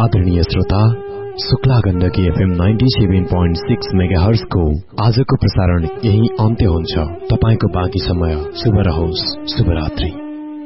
आदरणीय श्रोता, Shukla Gandaki FM 97.6 megahertz को आजको प्रसारण यही अन्त्य हुन्छ। तपाईको बाँकी समय शुभ रहोस्। शुभरात्रि।